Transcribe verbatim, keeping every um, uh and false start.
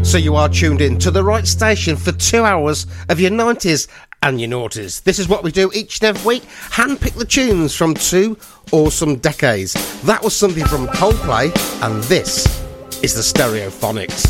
So you are tuned in to the right station for two hours of your nineties and your noughties. This is what we do each and every week. Handpick the tunes from two awesome decades. That was something from Coldplay, and this is the Stereophonics.